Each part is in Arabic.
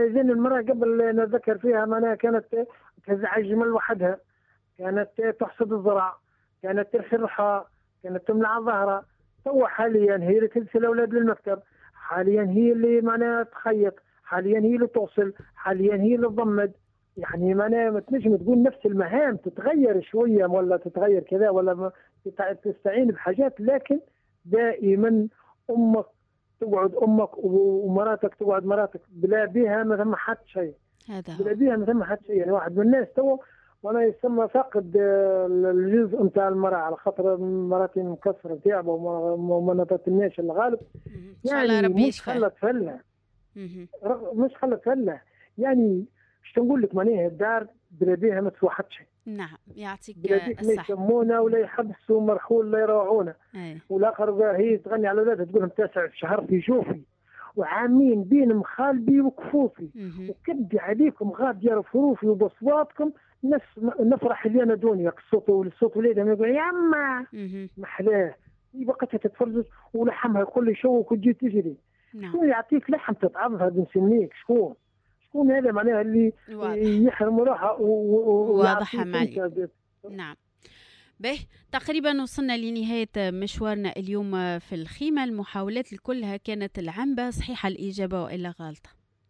زين المرأة قبل نذكر فيها معناها كانت تزعج جمل وحدها، كانت تحصد الزرع، كانت ترخي الرحى، كانت تملع ظهرها. تو حاليا هي اللي ترسل الاولاد للمكتب، حاليا هي اللي معناها تخيط، حاليا هي اللي توصل، حاليا هي اللي تضمد. يعني معناها ما تنجم تقول نفس المهام، تتغير شويه ولا تتغير كذا ولا تستعين بحاجات، لكن دائما امك تقعد امك ومراتك تقعد مراتك، بلا بيها ما ثم حد شيء. هذا بلا هو. بيها ما ثم حد شيء. يعني واحد من الناس تو وانا يسمى فاقد الجزء نتاع المراه، على خاطر مراتي مكسره تعبه وما نطتنيش الغالب. إن شاء الله يعني ربي مش يشفى. خلت فله، مش خلت فله. يعني ايش نقول لك، معناها الدار بلا بيها ما تسوى حد شيء. نعم يعطيك بلا بيك ما الصحة. يسمونا ولا يحبسوا مرحول لا يروعونا. والاخر هي تغني على اولادها تقول لهم تاسع شهر في جوفي، وعامين بين مخالبي وكفوفي، وكبدي عليكم غاد يا فروفي وبصواتكم نفرح اللي انا دوني الصوت وليدهم يقول يا اما محلاه. هي بقت تتفرج ولحمها كل يشوك وتجي تجري. شكون يعطيك لحم تتعبها بنسميك؟ شكون هذا معناها اللي يحرم روحه واضحة معي. نعم. به تقريبا وصلنا لنهاية مشوارنا اليوم في الخيمة. المحاولات كلها كانت العنبة صحيحة الإجابة وإلا غلطة؟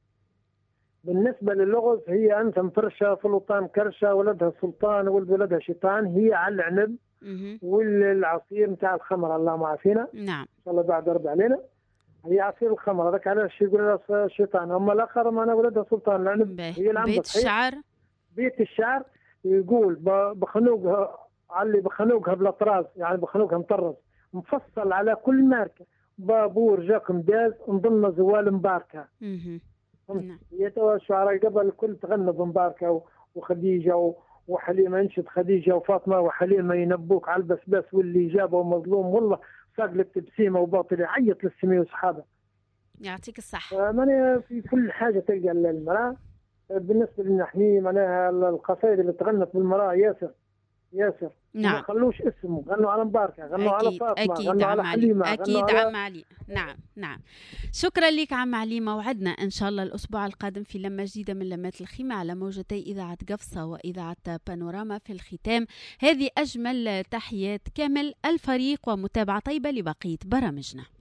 بالنسبة للغز هي أنت مفرشة سلطان كرشة، ولدها سلطان ولدها شيطان. هي على العنب والعصير نتاع الخمر اللهم عافينا. نعم. إن شاء الله بعد رب علينا. هي عصير الخمر هذاك علاش يقول لها الشيطان، أما الآخر ما أنا ولدها سلطان العنب. هي العنبة. بيت الشعر. بيت الشعر يقول بخنوقها علي بخنوقها بالاطراز، يعني بخنوقها مطرز مفصل على كل ماركه. بابور جاكم داز نضمن زوال مباركه. هي توا الشعراء قبل الكل تغنى بمباركه وخديجه وحليمه، انشد خديجه وفاطمه وحليمه ينبوك على البسباس واللي جابه مظلوم والله ساق لك تبسيمه وباطل يعيط للسمي وصحابه. يعطيك الصحه. معناها في كل حاجه تلقى المراه. بالنسبه لنا احنا معناها القصائد اللي تغنت بالمراه ياسر. نعم. ما خلوش اسمه، غنوا على مباركة، غنوا على فاطمة، غنوا على حليمة، أكيد عم علي. نعم. شكرا لك عم علي. موعدنا إن شاء الله الأسبوع القادم في لمة جديدة من لمات الخيمة على موجتي إذاعة قفصة وإذاعة بانوراما. في الختام هذه أجمل تحيات كامل الفريق ومتابعة طيبة لبقية برامجنا.